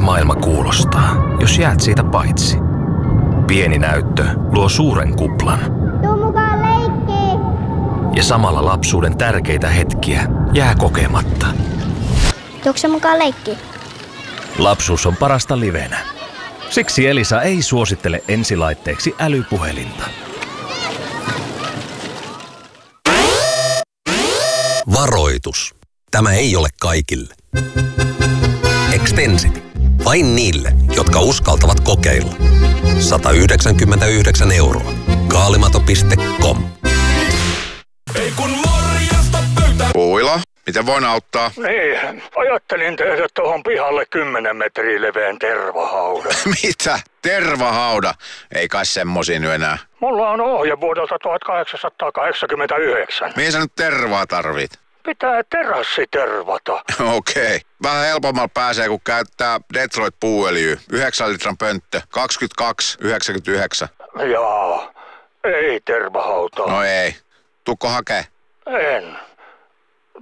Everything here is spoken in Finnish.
maailma kuulostaa, jos jäät siitä paitsi? Pieni näyttö luo suuren kuplan. Tuu mukaan leikkiin! Ja samalla lapsuuden tärkeitä hetkiä jää kokematta. Tuukse mukaan leikkiin? Lapsuus on parasta livenä. Siksi Elisa ei suosittele ensilaitteeksi älypuhelinta. Varoitus. Tämä ei ole kaikille. Extensity. Vain niille, jotka uskaltavat kokeilla. 199 €. Kaalimato.com. Ei kun morjesta pöytä. Puila, miten voin auttaa? Niin, ajattelin tehdä tuohon pihalle 10 metriä leveän tervahaudan. Mitä? Tervahauda? Ei kai semmosia nyt enää. Mulla on ohje vuodelta 1889. Mihin sä nyt tervaa tarvit? Pitää terassi tervata. Okei. Vähän helpommalla pääsee, kun käyttää Detroit puuöljyä. 9 litran pönttö. 22,99. Jaa, ei tervahautaa. No ei. Tukko hakee? En.